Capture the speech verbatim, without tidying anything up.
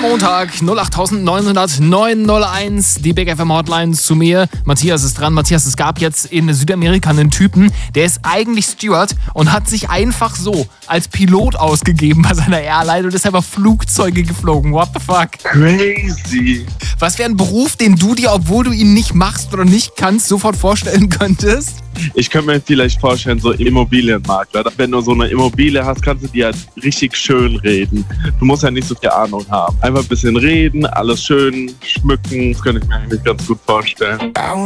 Montag null acht neun null null neun null eins, die Big F M Hotline zu mir. Matthias ist dran. Matthias, es gab jetzt in Südamerika einen Typen, der ist eigentlich Steward und hat sich einfach so als Pilot ausgegeben bei seiner Airline und ist einfach Flugzeuge geflogen. What the fuck? Crazy. Was wäre ein Beruf, den du dir, obwohl du ihn nicht machst oder nicht kannst, sofort vorstellen könntest? Ich könnte mir vielleicht vorstellen, so Immobilienmakler. Wenn du so eine Immobilie hast, kannst du die halt richtig schön reden. Du musst ja nicht so viel Ahnung haben. Einfach ein bisschen reden, alles schön schmücken, das könnte ich mir eigentlich ganz gut vorstellen.